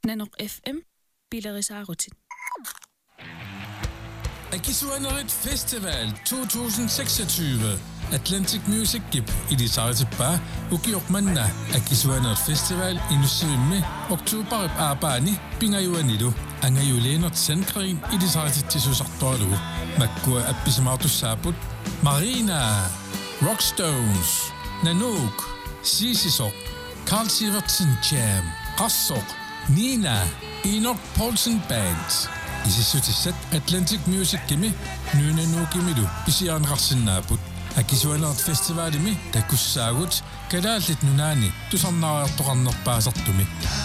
Nanok FM Bilerisaarutin. Akisuanerit Festival 2026. Atlantic Music Gip i de Saratibba ukiokmanna Akisuanerit Festival inusimme oktober arbani pingayuanilu angayulenot sandkrin i de Saratitisusartoalu makkua appisamartussaaput Marina, Rockstones, Nanook, Sisisok, Carl Sivertsen Jam, Qassok, Nina, Enoch Poulsen Band. Isissutisat Atlantic Music Gimi Nunanukimilu pisiaanrarsinnaaput Akisuanerit Festivalimi takussaagut kalaallit nunaani tusarnaariartoqarnerpaasartumi